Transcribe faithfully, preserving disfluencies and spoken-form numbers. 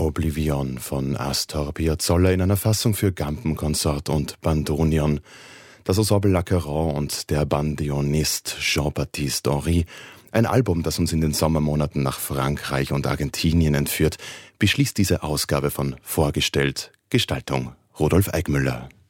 Oblivion von Astor Piazzolla in einer Fassung für Gampenkonsort und Bandonion. Das Ensemble Lacaron und der Bandionist Jean-Baptiste Henry, ein Album, das uns in den Sommermonaten nach Frankreich und Argentinien entführt, beschließt diese Ausgabe von Vorgestellt. Gestaltung Rudolf Eigmüller.